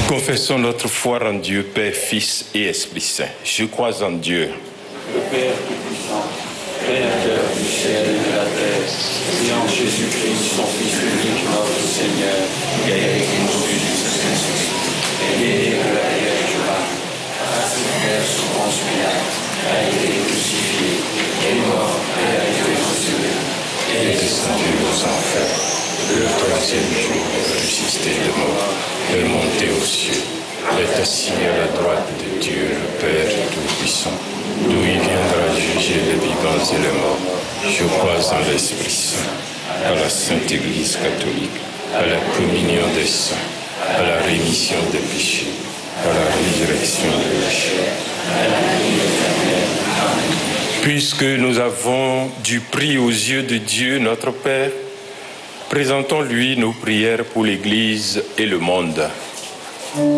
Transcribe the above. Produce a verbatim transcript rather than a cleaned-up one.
Confessons notre foi en Dieu, Père, Fils et Esprit Saint. Je crois en Dieu, le Père Tout-Puissant, Créateur du ciel et de la terre, et en Jésus-Christ, son Fils unique, notre Seigneur, qui a été conçu du Saint-Esprit, et né de la Vierge Marie, a souffert sous Ponce Pilate, a été crucifié, est mort et a été ressuscité, et est descendu aux enfers. Le troisième jour, ressuscité de mort, est monté aux cieux, est assis à la droite de Dieu, le Père Tout-Puissant, d'où il viendra juger les vivants et les morts. Je crois en l'Esprit Saint, à la Sainte Église catholique, à la communion des saints, à la rémission des péchés, à la résurrection de la chair, à la vie éternelle. Amen. Puisque nous avons du prix aux yeux de Dieu, notre Père, présentons-lui nos prières pour l'Église et le monde.